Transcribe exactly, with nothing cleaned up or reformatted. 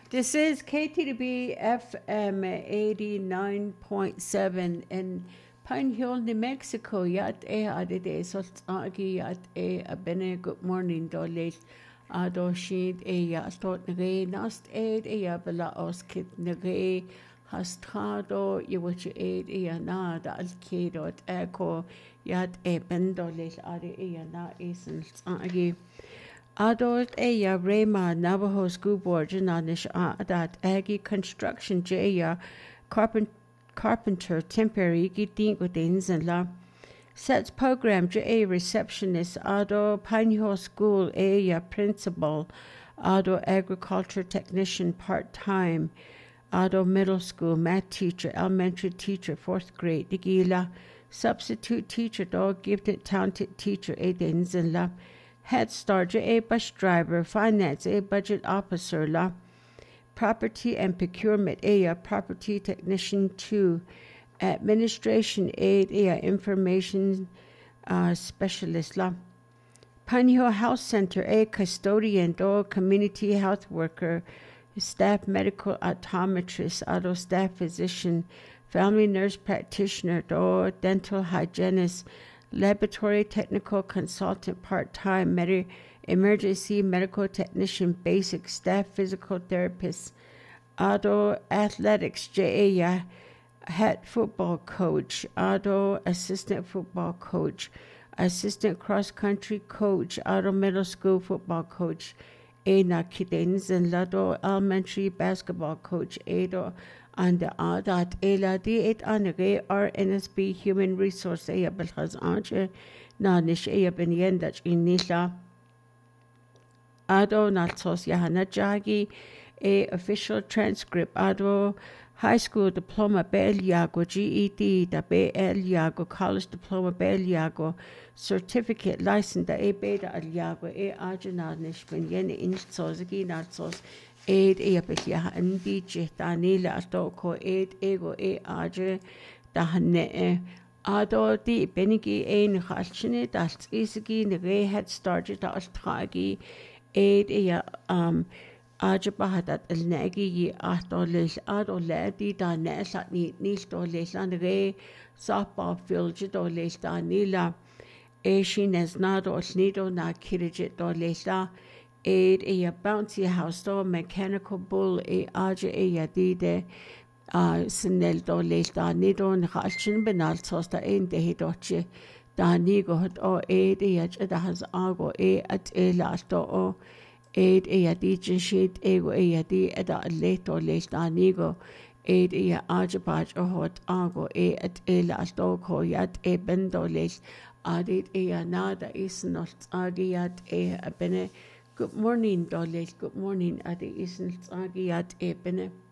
This is K T D B F M eighty-nine point seven in Pine Hill, New Mexico. Yat e adide salt agi yat e abene good morning dolet ado shid e ya stot nge nast ed e ya bela os kit nge hastrado yewich ed e ya na da alkedo at echo yat e bendolet ade e ya na esen agi. Adult Aya Rema Navajo School Board Jananish Adat Aggie Construction Jaya Carpent Carpenter Temporary Gitin Godins and La Sets Program J Receptionist Ado Pinehill School Aya Principal Ado Agriculture Technician Part Time Ado Middle School Math Teacher Elementary Teacher Fourth Grade Digila Substitute Teacher Dog Gifted Talented Teacher Adins and La Head Start, a bus driver, finance, a budget officer, la property and procurement, a property technician, two, administration aid, a information uh, specialist, la Pine Hill Health Center, a custodian, or community health worker, staff medical optometrist, auto staff physician, family nurse practitioner, or dental hygienist, laboratory technical consultant part-time, med- emergency medical technician, basic staff physical therapist, auto athletics, J A head football coach, auto assistant football coach, assistant cross-country coach, auto middle school football coach, Ena Kidens and Lado elementary basketball coach, Ado and the Adat Ela D eight Anage R N S B Human Resource Aya Belhaz Anche Nanish Aya Benyen Dach Inila Ado Natsos Yahana Jagi a official transcript Ado High School Diploma Bel Yago G E D da Bel Yago College Diploma Bel Yago Certificate License da A Beta Al Yago A Ajananish Benyen Inchozagi Natsos Aid e apetya andi jihtani la atoko aid ego e aje dahne ado di benigi ein khalchine das isigi nge had started da altragi aid e um aje bahadat alnagi yi atolil ado ladi da nesa ni nisto lesan re softball field do lesta nila e shines nado snido na kirije do lesta aid a bouncy house door mechanical bull a aja a yadide uh sinel do lesta nidon khalchin benal sosta in de hidoche da nigo hot o aid a da has ago a at a last o aid a yadije shit ego a yadi da leto lesta nigo aid a aja baj o hot ago a at a last o ko yat a bendo les adit a nada is not agiyat a bene. Good morning, Dolly. Good morning, Adi Isn't Agiyat Ebene.